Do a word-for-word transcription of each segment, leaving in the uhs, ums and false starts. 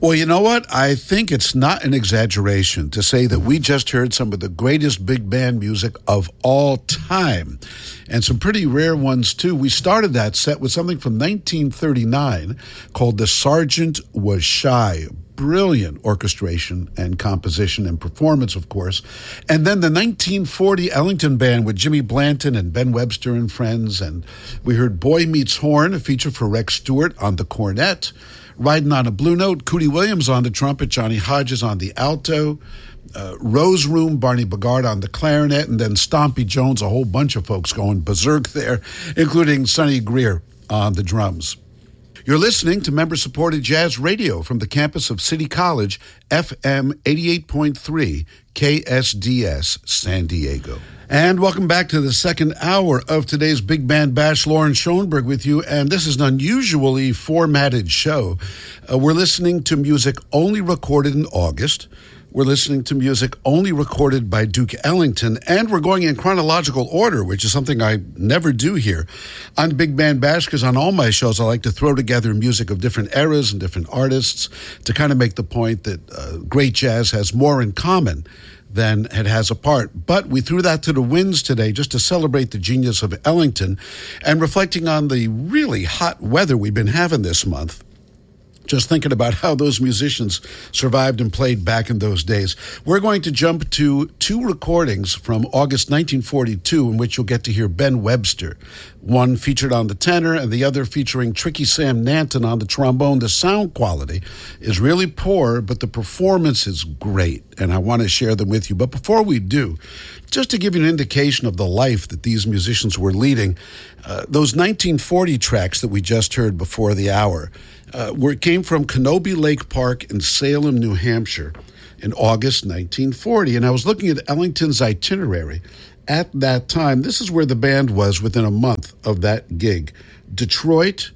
Well, you know what? I think it's not an exaggeration to say that we just heard some of the greatest big band music of all time, and some pretty rare ones, too. We started that set with something from nineteen thirty-nine called The Sergeant Was Shy. Brilliant orchestration and composition and performance, of course. And then the nineteen forty Ellington Band with Jimmy Blanton and Ben Webster and friends. And we heard Boy Meets Horn, a feature for Rex Stewart on the cornet. Riding on a Blue Note, Cootie Williams on the trumpet, Johnny Hodges on the alto, uh, Rose Room, Barney Bogart on the clarinet, and then Stompy Jones, a whole bunch of folks going berserk there, including Sonny Greer on the drums. You're listening to member-supported jazz radio from the campus of City College, F M eighty-eight point three, K S D S, San Diego. And welcome back to the second hour of today's Big Band Bash. Lauren Schoenberg with you, and this is an unusually formatted show. Uh, we're listening to music only recorded in August. We're listening to music only recorded by Duke Ellington, and we're going in chronological order, which is something I never do here on Big Band Bash, because on all my shows I like to throw together music of different eras and different artists to kind of make the point that uh, great jazz has more in common than it has apart. But we threw that to the winds today just to celebrate the genius of Ellington and reflecting on the really hot weather we've been having this month. Just thinking about how those musicians survived and played back in those days. We're going to jump to two recordings from August nineteen forty-two in which you'll get to hear Ben Webster. One featured on the tenor and the other featuring Tricky Sam Nanton on the trombone. The sound quality is really poor, but the performance is great, and I want to share them with you. But before we do, just to give you an indication of the life that these musicians were leading, uh, those nineteen forty tracks that we just heard before the hour uh, were came from Kenobi Lake Park in Salem, New Hampshire in August nineteen forty. And I was looking at Ellington's itinerary at that time. This is where the band was within a month of that gig. Detroit,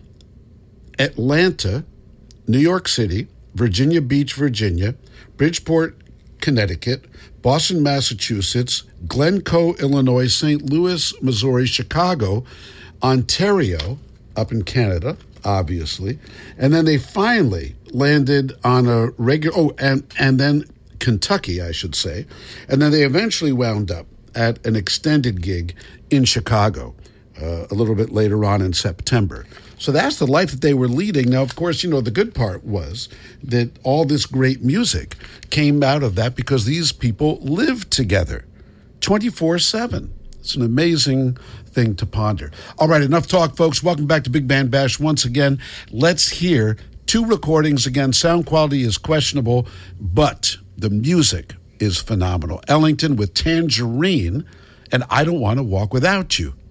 Atlanta, New York City, Virginia Beach, Virginia, Bridgeport, Connecticut, Boston, Massachusetts, Glencoe, Illinois, Saint Louis, Missouri, Chicago, Ontario, up in Canada, obviously. And then they finally landed on a regular, oh, and, and then Kentucky, I should say. And then they eventually wound up at an extended gig in Chicago uh, a little bit later on in September. So that's the life that they were leading. Now, of course, you know, the good part was that all this great music came out of that because these people lived together twenty-four seven. It's an amazing thing to ponder. All right, enough talk, folks. Welcome back to Big Band Bash once again. Let's hear two recordings. Again, sound quality is questionable, but the music is phenomenal. Ellington with Tangerine and I Don't Want to Walk Without You.